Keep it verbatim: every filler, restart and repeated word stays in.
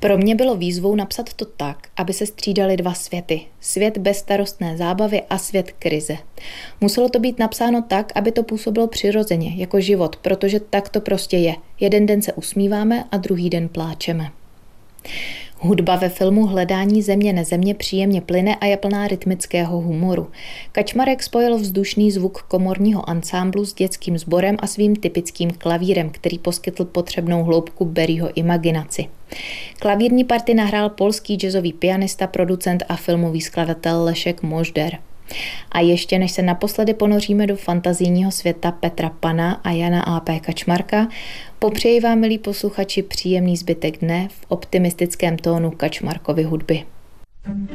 Pro mě bylo výzvou napsat to tak, aby se střídaly dva světy. Svět bezstarostné zábavy a svět krize. Muselo to být napsáno tak, aby to působilo přirozeně, jako život, protože tak to prostě je. Jeden den se usmíváme a druhý den pláčeme. Hudba ve filmu Hledání země nezemě příjemně plyne a je plná rytmického humoru. Kačmarek spojil vzdušný zvuk komorního ansámblu s dětským sborem a svým typickým klavírem, který poskytl potřebnou hloubku Barryho imaginaci. Klavírní party nahrál polský jazzový pianista, producent a filmový skladatel Leszek Možder. A ještě než se naposledy ponoříme do fantazijního světa Petra Pana a Jana A P Kačmarka, popřeji vám, milí posluchači, příjemný zbytek dne v optimistickém tónu Kačmarkovy hudby.